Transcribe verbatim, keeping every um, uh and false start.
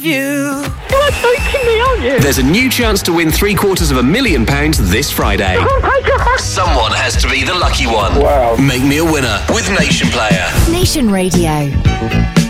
You. You're joking me, aren't you? There's a new chance to win three quarters of a million pounds this Friday. Oh my God. Someone has to be the lucky one. Wow. Make me a winner with Nation Player. Nation Radio.